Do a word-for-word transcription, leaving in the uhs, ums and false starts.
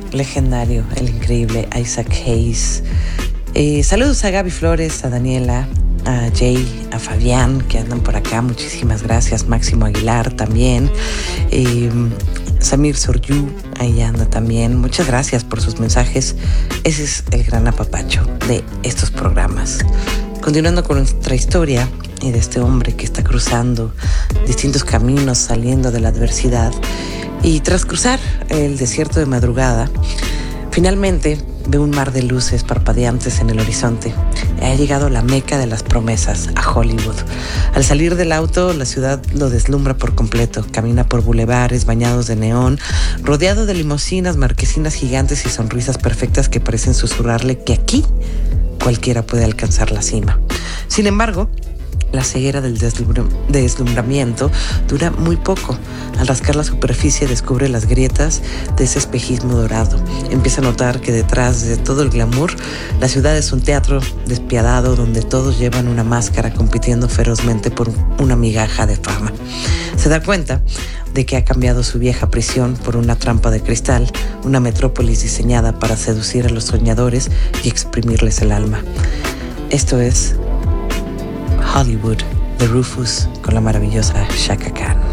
legendario, el increíble Isaac Hayes. Eh, saludos a Gaby Flores, a Daniela, a Jay, a Fabián, que andan por acá. Muchísimas gracias. Máximo Aguilar también. Eh, Samir Soryu, ahí anda también. Muchas gracias por sus mensajes. Ese es el gran apapacho de estos programas. Continuando con nuestra historia y de este hombre que está cruzando distintos caminos, saliendo de la adversidad, y tras cruzar el desierto de madrugada, finalmente ve un mar de luces parpadeantes en el horizonte. Ha llegado a la meca de las promesas, a Hollywood. Al salir del auto, la ciudad lo deslumbra por completo. Camina por bulevares bañados de neón, rodeado de limusinas, marquesinas gigantes y sonrisas perfectas que parecen susurrarle que aquí cualquiera puede alcanzar la cima. Sin embargo, la ceguera del deslumbra- deslumbramiento dura muy poco. Al rascar la superficie descubre las grietas de ese espejismo dorado. Empieza a notar que detrás de todo el glamour, la ciudad es un teatro despiadado donde todos llevan una máscara compitiendo ferozmente por una migaja de fama. Se da cuenta de que ha cambiado su vieja prisión por una trampa de cristal, una metrópolis diseñada para seducir a los soñadores y exprimirles el alma. Esto es Hollywood de Rufus con la maravillosa Chaka Khan.